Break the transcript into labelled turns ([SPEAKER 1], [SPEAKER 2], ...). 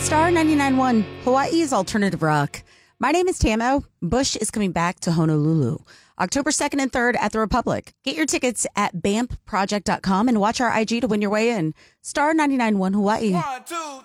[SPEAKER 1] Star 99.1, Hawaii's alternative rock. My name is Tamo. Bush is coming back to Honolulu October 2nd and 3rd at the Republic. Get your tickets at BAMPproject.com and watch our IG to win your way in. Star 99.1 Hawaii.
[SPEAKER 2] 1, 2,